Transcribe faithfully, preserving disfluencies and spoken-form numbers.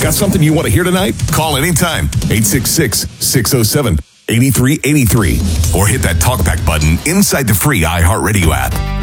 Got something you want to hear tonight? Call anytime. eight six six, six oh seven, eight three eight three. Or hit that talkback button inside the free iHeartRadio app.